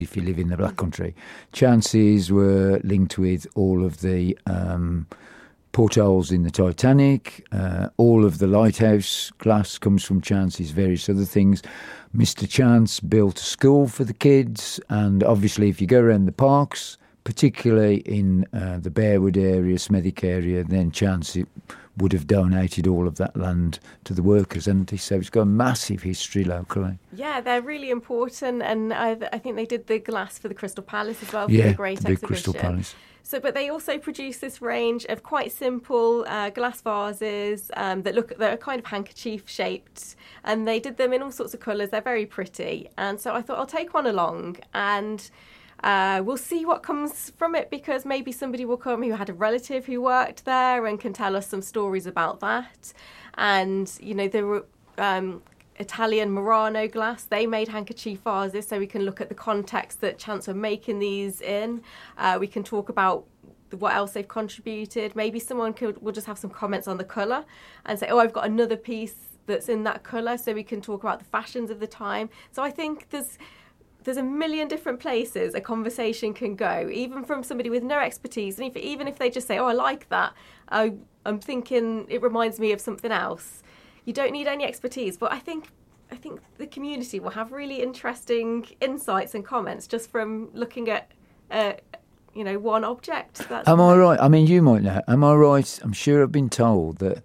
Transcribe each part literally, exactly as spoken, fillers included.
if you live in the Black Country. Chances were linked with all of the um, portholes in the Titanic. Uh, all of the lighthouse glass comes from Chances, various other things. Mister Chance built a school for the kids, and obviously if you go around the parks, particularly in uh, the Bearwood area, Smethwick area, then Chance would have donated all of that land to the workers, and so it's got a massive history locally. Yeah, they're really important, and I, I think they did the glass for the Crystal Palace as well, for yeah, the great the big exhibition. Crystal Palace. So, but they also produce this range of quite simple uh, glass vases um, that look that are kind of handkerchief shaped, and they did them in all sorts of colours. They're very pretty, and so I thought I'll take one along and. Uh, we'll see what comes from it, because maybe somebody will come who had a relative who worked there and can tell us some stories about that. And, you know, there were um, Italian Murano glass. They made handkerchief vases, so we can look at the context that Chance were making these in. Uh, we can talk about what else they've contributed. Maybe someone could will just have some comments on the colour and say, oh, I've got another piece that's in that colour, so we can talk about the fashions of the time. So I think there's... There's a million different places a conversation can go, even from somebody with no expertise. And if, even if they just say, oh, I like that, I, I'm thinking it reminds me of something else. You don't need any expertise. But I think I think the community will have really interesting insights and comments just from looking at, uh, you know, one object. That's Am I right? I mean, you might know. Am I right? I'm sure I've been told that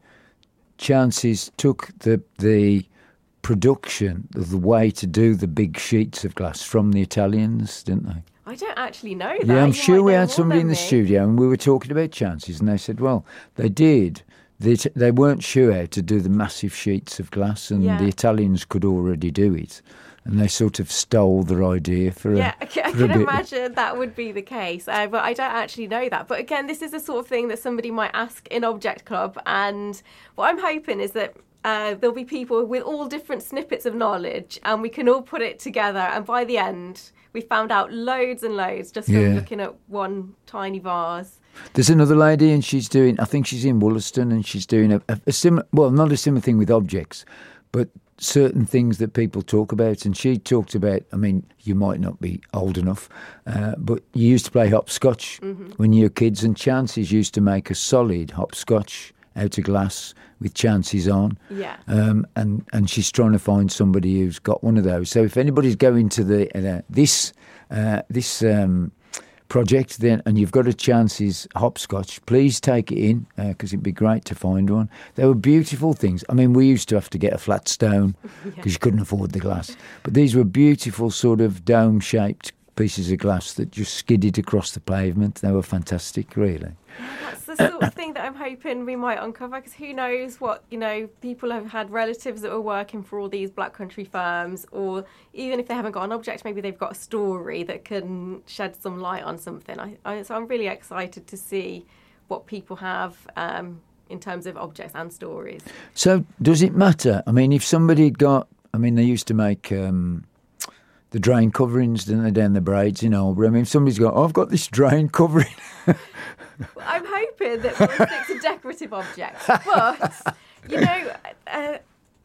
Chances took the the... production of the way to do the big sheets of glass from the Italians, didn't they? I don't actually know that. Yeah, I'm you sure we had somebody in the me. studio and we were talking about Chances, and they said, well, they did. They, t- they weren't sure how to do the massive sheets of glass, and yeah. the Italians could already do it. And they sort of stole their idea for a Yeah, I can, for I can a bit. imagine that would be the case, uh, but I don't actually know that. But again, this is the sort of thing that somebody might ask in Object Club, and what I'm hoping is that Uh, there'll be people with all different snippets of knowledge, and we can all put it together. And by the end, we found out loads and loads just from Yeah. looking at one tiny vase. There's another lady, and she's doing, I think she's in Wollaston, and she's doing a, a, a similar, well, not a similar thing with objects, but certain things that people talk about. And she talked about, I mean, you might not be old enough, uh, but you used to play hopscotch mm-hmm. when you were kids, and Chances used to make a solid hopscotch out of glass with Chances on. Yeah. Um, and, and she's trying to find somebody who's got one of those. So if anybody's going to the uh, this uh, this um, project, then and you've got a Chances hopscotch, please take it in, because uh, it'd be great to find one. They were beautiful things. I mean, we used to have to get a flat stone because yeah. you couldn't afford the glass. But these were beautiful sort of dome-shaped pieces of glass that just skidded across the pavement. They were fantastic, really. That's the sort of thing that I'm hoping we might uncover, because who knows what, you know, people have had relatives that were working for all these Black Country firms, or even if they haven't got an object, maybe they've got a story that can shed some light on something. I, I, so I'm really excited to see what people have um, in terms of objects and stories. So does it matter? I mean, if somebody got, I mean, they used to make Um, the drain coverings, didn't they, down the braids in Albury? I mean, if somebody's got, oh, I've got this drain covering. Well, I'm hoping that we'll stick to decorative objects. But, you know, uh,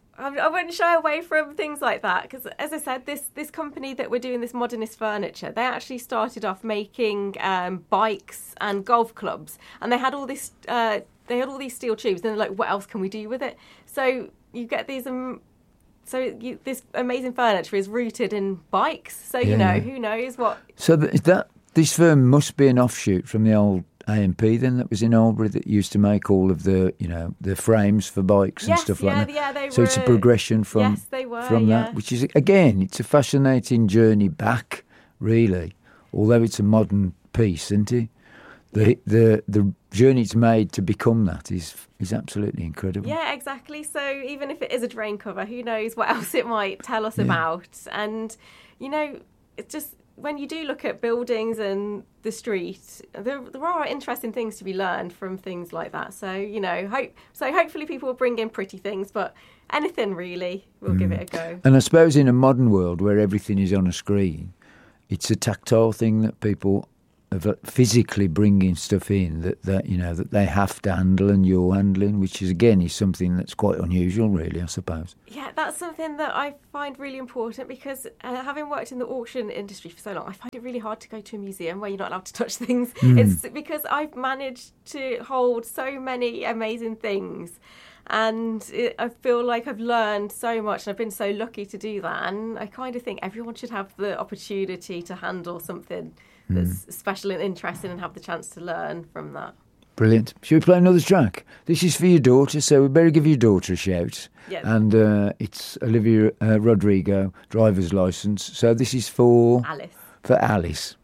I wouldn't shy away from things like that, because, as I said, this, this company that we're doing this modernist furniture, they actually started off making um, bikes and golf clubs, and they had all this, uh, they had all these steel tubes, and they're like, what else can we do with it? So you get these... Um, So you, this amazing furniture is rooted in bikes. So, you yeah, know, yeah. who knows what... So th- that this firm must be an offshoot from the old A M P then that was in Albury that used to make all of the, you know, the frames for bikes and yes, stuff yeah, like that. Yeah, they so were... it's a progression from, yes, they were, from yeah. that, which is, again, it's a fascinating journey back, really, although it's a modern piece, isn't it? The the the journey it's made to become that is is absolutely incredible. Yeah, exactly. So even if it is a drain cover, who knows what else it might tell us yeah. about. And, you know, it's just when you do look at buildings and the street, there there are interesting things to be learned from things like that. So, you know, hope so hopefully people will bring in pretty things, but anything really, we'll mm. give it a go. And I suppose in a modern world where everything is on a screen, it's a tactile thing that people of physically bringing stuff in that, that you know that they have to handle and you're handling, which is again is something that's quite unusual, really, I suppose. Yeah, that's something that I find really important because uh, having worked in the auction industry for so long, I find it really hard to go to a museum where you're not allowed to touch things. Mm. It's because I've managed to hold so many amazing things. And it, I feel like I've learned so much and I've been so lucky to do that. And I kind of think everyone should have the opportunity to handle something mm. that's special and interesting and have the chance to learn from that. Brilliant. Shall we play another track? This is for your daughter, so we better give your daughter a shout. Yep. And uh, it's Olivia uh, Rodrigo, driver's licence. So this is for... Alice. For Alice.